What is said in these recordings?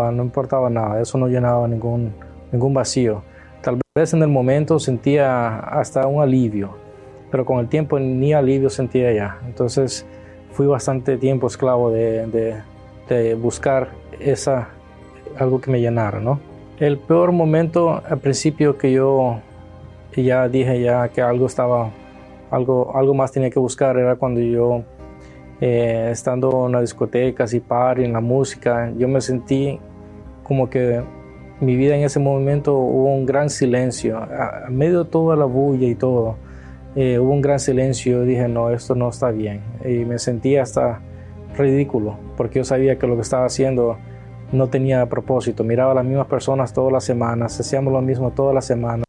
importaba nada, eso no llenaba ningún vacío. Tal vez en el momento sentía hasta un alivio, pero con el tiempo ni alivio sentía ya. Entonces fui bastante tiempo esclavo de buscar algo que me llenara, ¿no? El peor momento al principio que yo ya dije que algo más tenía que buscar era cuando yo estando en las discotecas y party, en la música, yo me sentí como que mi vida en ese momento hubo un gran silencio, a medio de toda la bulla y todo, hubo un gran silencio. Yo dije, no, esto no está bien, y me sentí hasta ridículo, porque yo sabía que lo que estaba haciendo no tenía propósito. Miraba a las mismas personas todas las semanas, hacíamos lo mismo todas las semanas,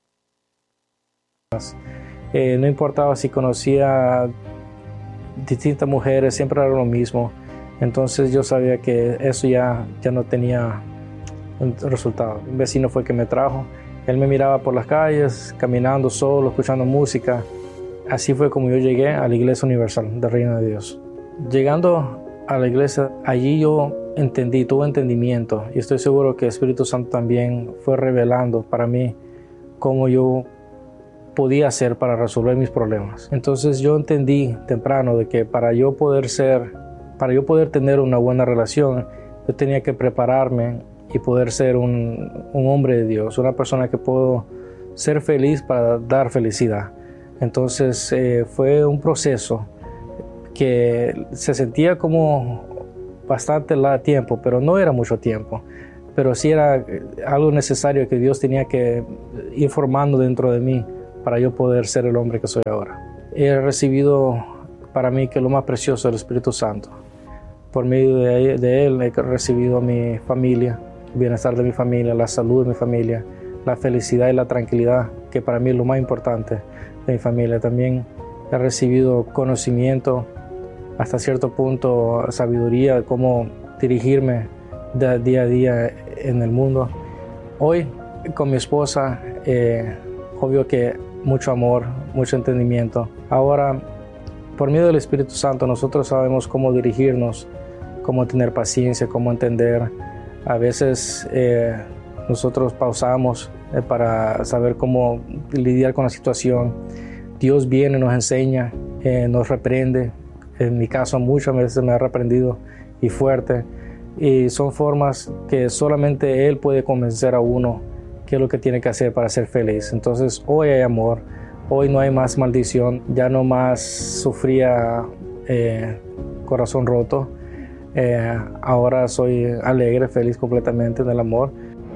no importaba si conocía distintas mujeres, siempre era lo mismo. Entonces yo sabía que eso ya no tenía un resultado. Un vecino fue que me trajo, él me miraba por las calles, caminando solo, escuchando música. Así fue como yo llegué a la Iglesia Universal del Reino de Dios. Llegando a la iglesia, allí yo tuve entendimiento, y estoy seguro que el Espíritu Santo también fue revelando para mí cómo yo podía hacer para resolver mis problemas. Entonces yo entendí temprano de que para yo poder tener una buena relación, yo tenía que prepararme y poder ser un hombre de Dios, una persona que puedo ser feliz para dar felicidad. Entonces fue un proceso que se sentía como bastante tiempo, pero no era mucho tiempo. Pero sí era algo necesario que Dios tenía que ir formando dentro de mí para yo poder ser el hombre que soy ahora. He recibido para mí que lo más precioso es el Espíritu Santo. Por medio de Él he recibido mi familia, el bienestar de mi familia, la salud de mi familia, la felicidad y la tranquilidad, que para mí es lo más importante de mi familia. También he recibido conocimiento, hasta cierto punto sabiduría de cómo dirigirme día a día en el mundo. Hoy con mi esposa, obvio que mucho amor, mucho entendimiento. Ahora, por medio del Espíritu Santo, nosotros sabemos cómo dirigirnos, cómo tener paciencia, cómo entender. A veces nosotros pausamos para saber cómo lidiar con la situación. Dios viene, nos enseña, nos reprende. En mi caso, muchas veces me ha reprendido y fuerte. Y son formas que solamente Él puede convencer a uno qué es lo que tiene que hacer para ser feliz. Entonces, hoy hay amor, hoy no hay más maldición, ya no más sufría corazón roto. Ahora soy alegre, feliz completamente en el amor.